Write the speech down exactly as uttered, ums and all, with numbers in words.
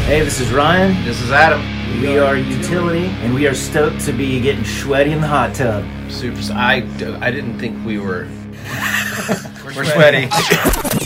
Hey, this is Ryan. This is Adam. We are Utility, and we are stoked to be getting sweaty in the hot tub. Super. I, I didn't think we were. We're sweaty.